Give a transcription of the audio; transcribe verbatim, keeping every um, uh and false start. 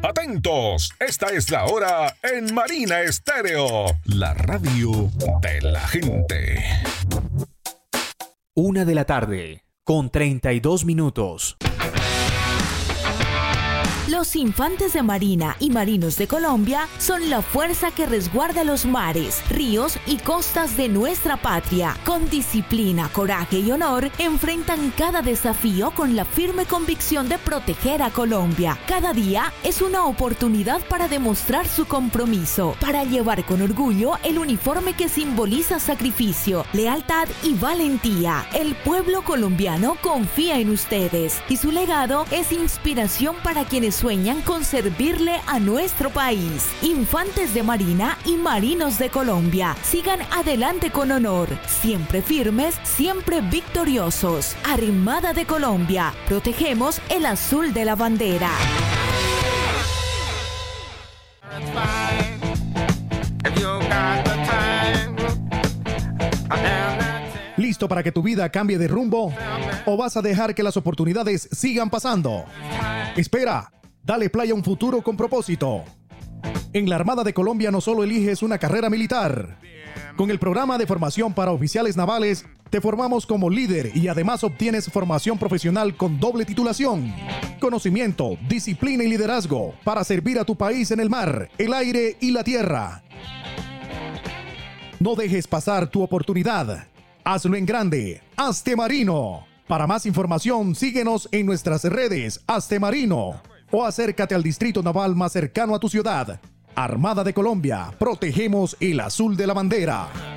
Atentos, esta es la hora en Marina Estéreo, la radio de la gente. Una de la tarde, con treinta y dos minutos. Los infantes de Marina y marinos de Colombia son la fuerza que resguarda los mares, ríos y costas de nuestra patria. Con disciplina, coraje y honor, enfrentan cada desafío con la firme convicción de proteger a Colombia. Cada día es una oportunidad para demostrar su compromiso, para llevar con orgullo el uniforme que simboliza sacrificio, lealtad y valentía. El pueblo colombiano confía en ustedes y su legado es inspiración para quienes sueñan con servirle a nuestro país. Infantes de Marina y marinos de Colombia, sigan adelante con honor, siempre firmes, siempre victoriosos. Armada de Colombia, protegemos el azul de la bandera. ¿Listo para que tu vida cambie de rumbo? ¿O vas a dejar que las oportunidades sigan pasando? Espera, dale play a un futuro con propósito. En la Armada de Colombia no solo eliges una carrera militar. Con el programa de formación para oficiales navales, te formamos como líder y además obtienes formación profesional con doble titulación. Conocimiento, disciplina y liderazgo para servir a tu país en el mar, el aire y la tierra. No dejes pasar tu oportunidad. Hazlo en grande. Hazte Marino. Para más información, síguenos en nuestras redes Hazte Marino o acércate al distrito naval más cercano a tu ciudad. Armada de Colombia, protegemos el azul de la bandera.